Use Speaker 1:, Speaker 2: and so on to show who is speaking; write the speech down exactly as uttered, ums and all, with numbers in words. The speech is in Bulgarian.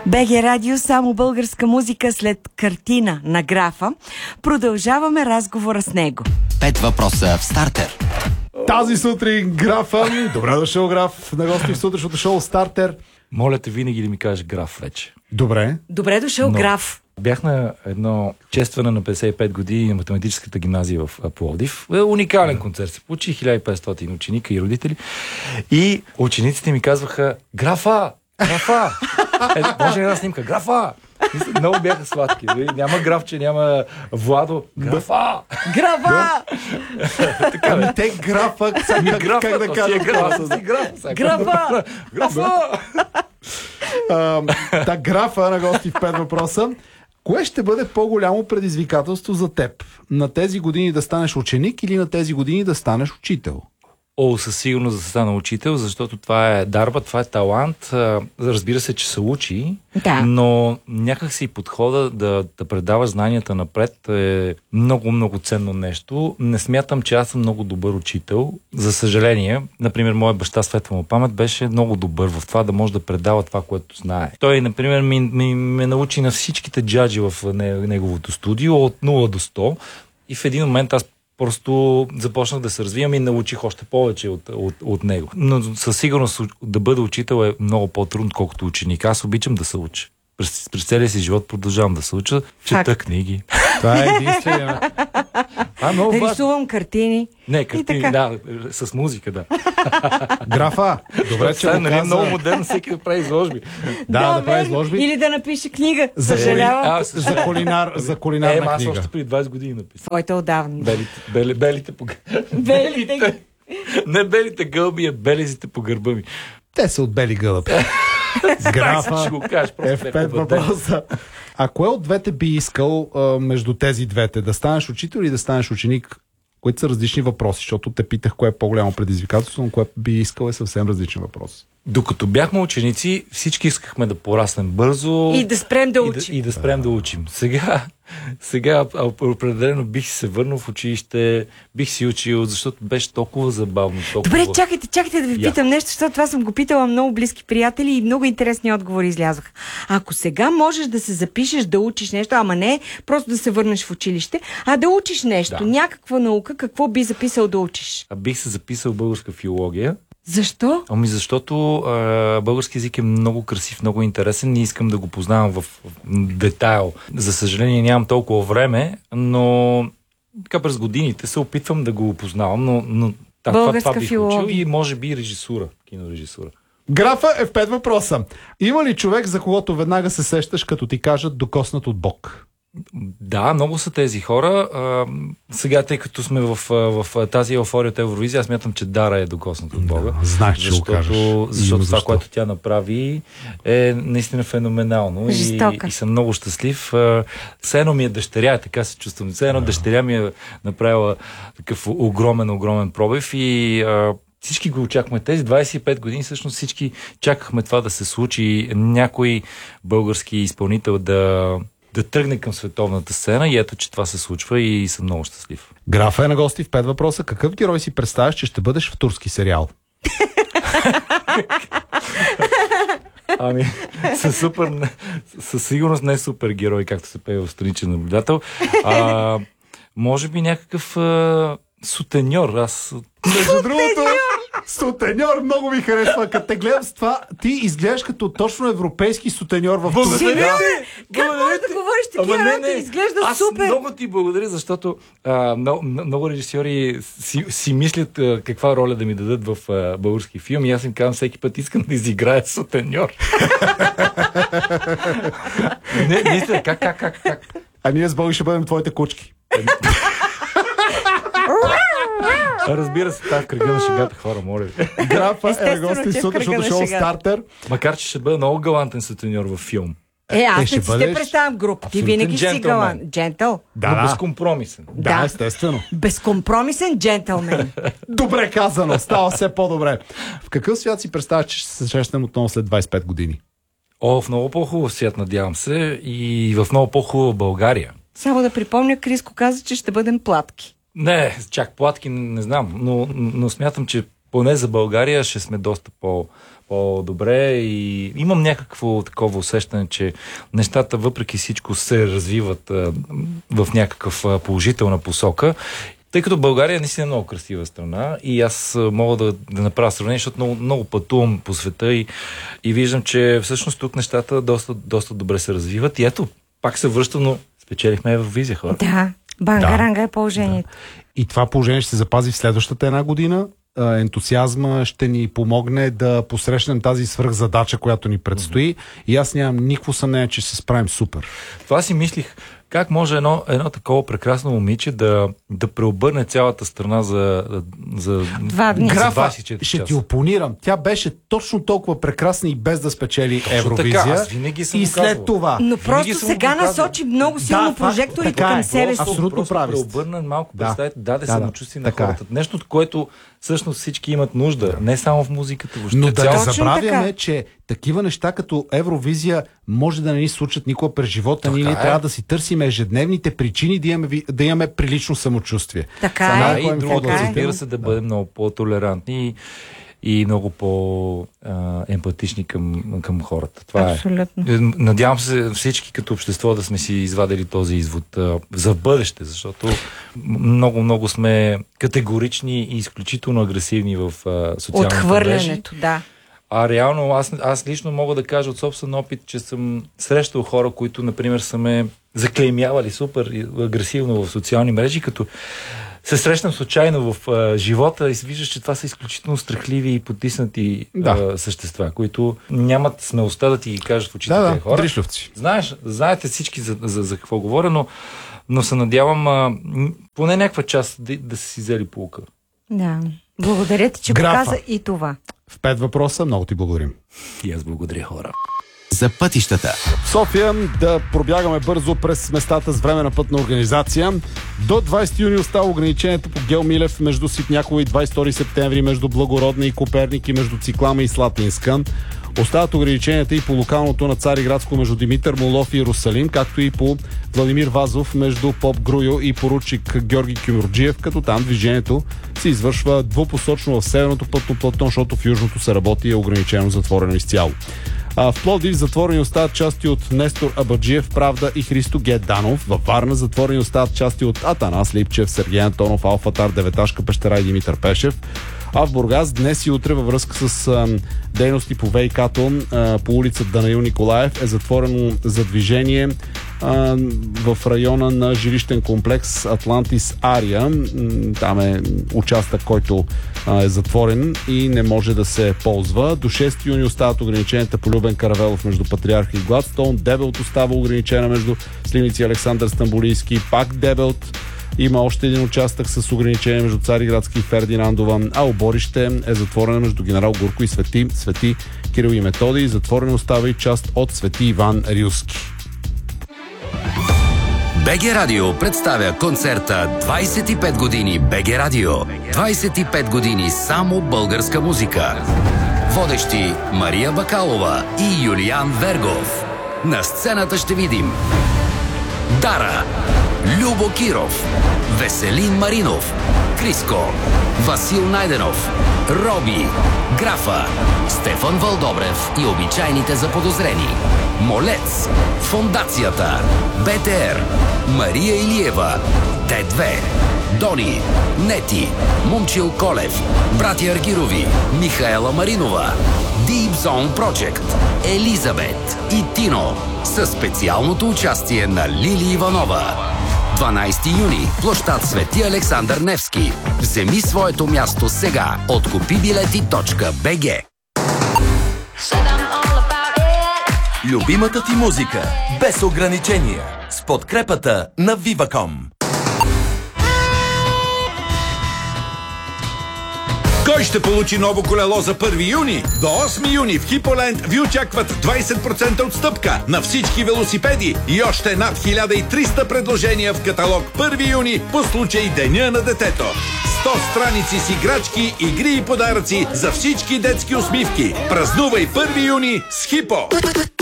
Speaker 1: БГ Радио, само българска музика след картина на Графа. Продължаваме разговора с него.
Speaker 2: Пет въпроса в стартер.
Speaker 3: Тази сутрин Графа. Добре дошъл, Граф, на гости в сутрешното шоу Стартер.
Speaker 4: Моля те винаги да ми кажеш Граф вече.
Speaker 3: Добре.
Speaker 1: Добре дошъл,
Speaker 4: Но
Speaker 1: Граф.
Speaker 4: Бях на едно честване на петдесет и пет години на математическата гимназия в Пловдив. Уникален концерт. Се получи хиляда и петстотин ученика и родители. И учениците ми казваха: Графа! Графа! Е, може една снимка. Графа! Много бяха сладки. Няма Графче, няма Владо. Графа!
Speaker 1: Графа!
Speaker 3: Ами те Графа, как,
Speaker 4: Графа,
Speaker 3: как да кажа?
Speaker 4: Графа!
Speaker 1: Графа!
Speaker 4: Графа!
Speaker 3: Та Графа на гости в пет въпроса. Кое ще бъде по-голямо предизвикателство за теб? На тези години да станеш ученик или на тези години да станеш учител?
Speaker 4: О, със сигурност да стана учител, защото това е дарба, това е талант. Разбира се, че се учи,
Speaker 1: да.
Speaker 4: Но някак си подхода да, да предаваш знанията напред е много, много ценно нещо. Не смятам, че аз съм много добър учител. За съжаление, например, моят баща, светла му памет, беше много добър в това да може да предава това, което знае. Той, например, ми, ми, ме научи на всичките джаджи в неговото студио от нула до сто и в един момент аз просто започнах да се развивам и научих още повече от, от, от него. Но със сигурност да бъда учител е много по-трудно, колкото ученик. Аз обичам да се уча. През, през целия си живот продължавам да се уча. Чета книги. Това е единствено. А, много важно.
Speaker 1: Рисувам картини.
Speaker 4: Не, картини, да, с музика, да.
Speaker 3: Графа, добре, че го
Speaker 4: нали,
Speaker 3: каза.
Speaker 4: много модерно, всеки да прави изложби.
Speaker 3: Да, да, да прави изложби.
Speaker 1: Или да напише книга.
Speaker 3: За,
Speaker 1: Съжалявам.
Speaker 3: а, за, кулинар, за кулинарна
Speaker 4: е,
Speaker 3: книга.
Speaker 4: аз още преди двайсет години написах.
Speaker 1: Твоите отдавна.
Speaker 4: Белите, бели, белите по
Speaker 1: Белите.
Speaker 4: Не белите гълби, а белезите по гърба ми.
Speaker 3: Те са от бели гълъби. Графа
Speaker 4: ще го кажеш,
Speaker 3: е в пет въпроса. А кое от двете би искал а, между тези двете? Да станеш учител или да станеш ученик? Които са различни въпроси, защото те питах кое е по-голямо предизвикателство, но кое би искал е съвсем различен въпрос.
Speaker 4: Докато бяхме ученици, всички искахме да пораснем бързо
Speaker 1: и да спрем да
Speaker 4: и
Speaker 1: учим.
Speaker 4: Да, и да спрем да учим. Сега, сега определено бих се върнал в училище, бих си учил, защото беше толкова забавно. Толкова...
Speaker 1: Добре, чакайте, чакайте да ви
Speaker 4: Я.
Speaker 1: питам нещо, защото това съм го питала много близки приятели и много интересни отговори излязоха. Ако сега можеш да се запишеш да учиш нещо, ама не просто да се върнеш в училище, а да учиш нещо,
Speaker 4: да.
Speaker 1: някаква наука, какво би записал да учиш?
Speaker 4: А бих се записал българска филология.
Speaker 1: Защо?
Speaker 4: Ами защото а, български език е много красив, много интересен и искам да го познавам в, в детайл. За съжаление нямам толкова време, но така през годините се опитвам да го опознавам, но, но това, това бих учил и може би режисура, кинорежисура.
Speaker 3: Графа е в пет въпроса. Има ли човек, за когото веднага се сещаш, като ти кажат докоснат от Бог?
Speaker 4: Да, много са тези хора. А, сега, тъй като сме в, в, в тази еуфория от Евровизия, аз смятам, че Дара е докоснат от Бога.
Speaker 3: Да, знах, че
Speaker 4: защото,
Speaker 3: го кажеш.
Speaker 4: защото това, което тя направи, е наистина феноменално. И, и съм много щастлив. Все едно ми е дъщеря, така се чувствам. Все едно дъщеря ми е направила такъв огромен, огромен пробив и а, всички го очакваме. Тези двайсет и пет години всъщност всички чакахме това да се случи. Някой български изпълнител да да тръгне към световната сцена и ето, че това се случва и съм много щастлив.
Speaker 3: Графа е на гости в пет въпроса. Какъв герой си представяш, че ще бъдеш в турски сериал?
Speaker 4: Ами, със супер, със сигурност не е супер герой, както се пее в Страничен наблюдател. А, може би някакъв а, сутеньор. Аз...
Speaker 3: Между другото, сутеньор много ми харесва. Като те гледам с това, ти изглеждаш като точно европейски сутеньор в Турция.
Speaker 4: Да.
Speaker 1: Как може да говориш такива работи? Изглежда
Speaker 4: аз
Speaker 1: супер.
Speaker 4: Аз много ти благодаря, защото а, много, много режисьори си, си мислят а, каква роля да ми дадат в а, български филм и аз им казвам всеки път искам да изиграя сутеньор. не, наистина, как, как, как, как?
Speaker 3: А ние с Боги ще бъдем твоите кучки.
Speaker 4: Разбира се, тази в кръга на шегата, хора, моля.
Speaker 3: Графа е на гости в сутрешното шоу Стартер.
Speaker 4: Макар, че ще бъде много галантен сутеньор във филм.
Speaker 1: Е, аз не си
Speaker 3: бъдеш...
Speaker 1: те представям в група. Ти винаги си галант. Джентъл.
Speaker 3: Да,
Speaker 4: но
Speaker 3: да.
Speaker 4: безкомпромисен.
Speaker 3: Да, да, естествено.
Speaker 1: Безкомпромисен джентълмен.
Speaker 3: Добре казано, става все по-добре. В какъв свят си представяш, че ще се срещнем отново след двайсет и пет години?
Speaker 4: О, в много по-хубав свят, надявам се, и в много по-хубава България.
Speaker 1: Само да припомня, Криско каза, че ще бъдем платки.
Speaker 4: Не, чак платки не, не знам, но, но смятам, че поне за България ще сме доста по, по-добре и имам някакво такова усещане, че нещата въпреки всичко се развиват а, в някакъв а, положителна посока. Тъй като България е наистина много красива страна и аз мога да, да направя сравнение, защото много, много пътувам по света и, и виждам, че всъщност тук нещата доста, доста добре се развиват. И ето, пак се връща, но спечелихме Евровизия, хора.
Speaker 1: Да, бангаранга да. е положението. Да.
Speaker 3: И това положение ще се запази в следващата една година. Ентусиазма ще ни помогне да посрещнем тази свръхзадача, която ни предстои. Mm-hmm. И аз нямам никакво съмнение, че ще се справим супер.
Speaker 4: Това си мислих. Как може едно, едно такова прекрасно момиче да, да преобърне цялата страна за, за
Speaker 1: два дни?
Speaker 3: Графа, ще ти опонирам. Тя беше точно толкова прекрасна и без да спечели точно Евровизия.
Speaker 4: Така, аз винаги съм
Speaker 3: и след това.
Speaker 1: Но просто сега насочи много силно да, прожекторите към
Speaker 3: е.
Speaker 1: себе си.
Speaker 3: Абсолютно прави.
Speaker 4: Преобърна малко,
Speaker 3: да.
Speaker 4: представете, даде
Speaker 3: да,
Speaker 4: самочувствие
Speaker 3: да,
Speaker 4: на хората. Е. Нещо, от което всъщност всички имат нужда. Да. Не само в музиката. Въобще.
Speaker 3: Но да
Speaker 4: цял...
Speaker 3: не забравяме, че такива неща като Евровизия може да не ни случат никога през живота. Ние е. трябва да си търсим ежедневните причини да имаме, да имаме прилично самочувствие.
Speaker 1: Така
Speaker 4: е. И другото, разбира се, да бъдем много по-толерантни и, и много по-емпатични към, към хората. Това
Speaker 1: Абсолютно.
Speaker 4: е. Надявам се всички като общество да сме си извадили този извод а, за бъдеще, защото много-много сме категорични и изключително агресивни в а, социалните
Speaker 1: Отхвърлянето, да.
Speaker 4: А реално аз, аз лично мога да кажа от собствен опит, че съм срещал хора, които, например, са ме заклеймявали супер агресивно в социални мрежи, като се срещам случайно в а, живота и се виждаш, че това са изключително страхливи и потиснати да. а, същества, които нямат смелостта да ти ги кажат в очите
Speaker 3: да,
Speaker 4: тези хора.
Speaker 3: Дришлевци.
Speaker 4: Знаеш, знаете всички за, за, за какво говоря, но, но се надявам а, поне някаква част да, да си взели поука.
Speaker 1: Да. Благодаря ти, че показа и това.
Speaker 3: В пет въпроса много ти благодарим.
Speaker 4: И аз благодаря, хора.
Speaker 2: За пътищата.
Speaker 3: В София да пробягаме бързо през местата с временна пътна организация. До двайсети юни остава ограничението по Гео Милев между Ситняково и двайсет и втори септември, между Благородна и Коперник и между Циклама и Слатинска. Остават ограниченията и по локалното на Цариградско между Димитър Молов и Иерусалим, както и по Владимир Вазов между Поп Груйо и поручик Георги Кюмюрджиев, като там движението се извършва двупосочно в северното пътно платно, защото в южното се работи и е ограничено затворено изцяло. А в Пловдив затворени остават части от Нестор Абаджиев, Правда и Христо Геданов. Във Варна затворени остават части от Атанас Липчев, Сергей Антонов, Алфатар, Деветашка пещера и Димитър Пешев. А в Бургас днес и утре във връзка с а, дейности по ВИК-то а, по улица Данаил Николаев е затворено за движение а, в района на жилищен комплекс Атлантис Ария. Там е участък, който а, е затворен и не може да се ползва. До шести юни остават ограниченията по Любен Каравелов между Патриарха и Гладстоун. Дебелт остава ограничена между Сливници и Александър Стамбулийски. Пак Дебелт. Има още един участък с ограничение между Цариградски и Фердинандова, а Оборище е затворена между Генерал Гурко и Свети, Свети Кирил и Методий. Затворена остава и част от Свети Иван Рилски.
Speaker 2: БГ Радио представя концерта двайсет и пет години БГ Радио. двайсет и пет години само българска музика. Водещи Мария Бакалова и Юлиан Вергов. На сцената ще видим Дара, Любо Киров, Веселин Маринов, Криско, Васил Найденов, Роби, Графа, Стефан Вълдобрев и обичайните заподозрени, Молец, Фондацията, БТР, Мария Илиева, Т две, Дони, Нети, Момчил Колев, братя Аргирови, Михаела Маринова, Deep Zone Project, Елизабет и Тино със специалното участие на Лили Иванова. дванайсети юни, площад Свети Александър Невски. Вземи своето място сега от купи билети точка би джи.
Speaker 5: Любимата ти музика без ограничения с подкрепата на Viva.com.
Speaker 6: Кой ще получи ново колело за първи юни? До осми юни в Хиполенд ви очакват двайсет процента отстъпка на всички велосипеди и още над хиляда и триста предложения в каталог първи юни по случай Деня на детето. сто страници с играчки, игри и подаръци за всички детски усмивки. Празнувай първи юни с Хипо!